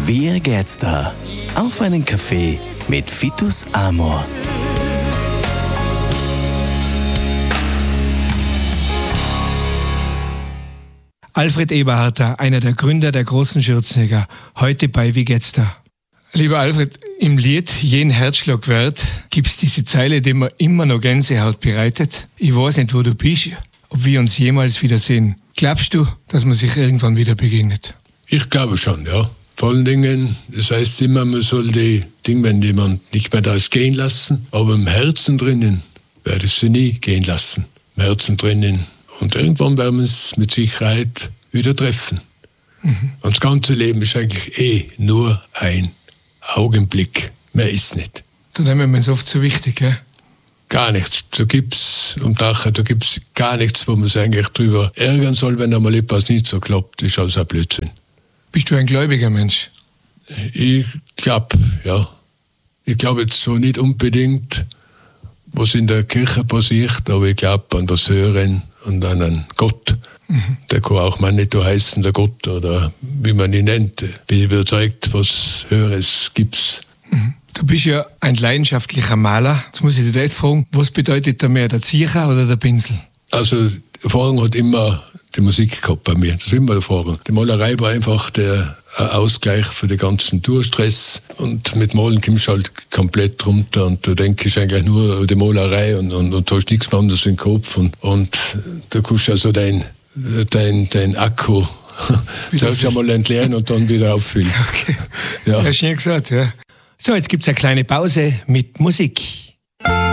Wie geht's da? Auf einen Kaffee mit Vitus Amor. Alfred Eberharter, einer der Gründer der Großen Schürzenjäger, heute bei Wie geht's da? Lieber Alfred, im Lied Jeden Herzschlag wert gibt's diese Zeile, die mir immer noch Gänsehaut bereitet. Ich weiß nicht, wo du bist, ob wir uns jemals wiedersehen. Glaubst du, dass man sich irgendwann wieder begegnet? Ich glaube schon, ja. Vor allen Dingen, das heißt immer, man soll die Dinge, wenn jemand nicht mehr da ist, gehen lassen. Aber im Herzen drinnen werde ich sie nie gehen lassen. Im Herzen drinnen. Und irgendwann werden wir uns mit Sicherheit wieder treffen. Und das ganze Leben ist eigentlich nur ein Augenblick. Mehr ist nicht. Da nehmen wir es oft so wichtig, gell? Gar nichts. Da gibt's gar nichts, wo man sich eigentlich drüber ärgern soll, wenn einmal etwas nicht so klappt. Das ist also ein Blödsinn. Bist du ein gläubiger Mensch? Ich glaube, ja. Ich glaube jetzt so nicht unbedingt, was in der Kirche passiert, aber ich glaube an das Hören und an einen Gott. Der kann auch mal nicht heißen, der Gott oder wie man ihn nennt. Bin ich überzeugt, was Höheres gibt's. Du bist ja ein leidenschaftlicher Maler. Jetzt muss ich dich jetzt fragen, was bedeutet da mehr, der Zierer oder der Pinsel? Also, der Vorrang hat immer die Musik gehabt bei mir. Das war immer der Vorrang. Die Malerei war einfach der Ausgleich für den ganzen Tourstress. Und mit Malen kommst du halt komplett runter und du denkst eigentlich nur an die Malerei und hast nichts mehr anderes im Kopf. Und da kannst du also dein Akku selbst einmal entleeren und dann wieder auffüllen. Okay, ja. sehr schön gesagt, ja. So, jetzt gibt's eine kleine Pause mit Musik.